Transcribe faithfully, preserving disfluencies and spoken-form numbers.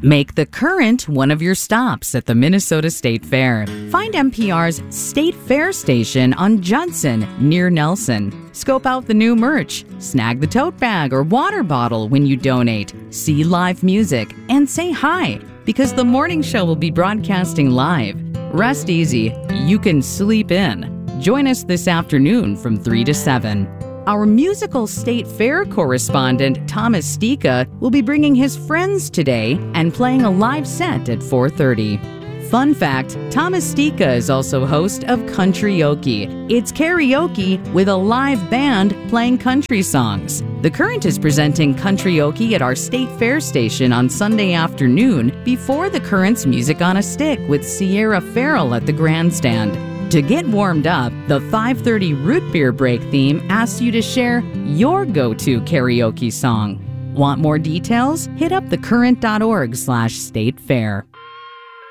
Make the Current one of your stops at the Minnesota State Fair. Find N P R's State Fair station on Judson near Nelson. Scope out the new merch, snag the tote bag or water bottle when you donate, see live music, and say hi, because the morning show will be broadcasting live. Rest easy, you can sleep in. Join us this afternoon from three to seven. Our musical State Fair correspondent, Thomas Stika, will be bringing his friends today and playing a live set at four thirty. Fun fact, Thomas Stika is also host of Country-oke. It's karaoke with a live band playing country songs. The Current is presenting Country-oke at our State Fair station on Sunday afternoon before The Current's Music on a Stick with Sierra Farrell at the grandstand. To get warmed up, the five thirty Root Beer Break theme asks you to share your go-to karaoke song. Want more details? Hit up thecurrent dot org slash state fair.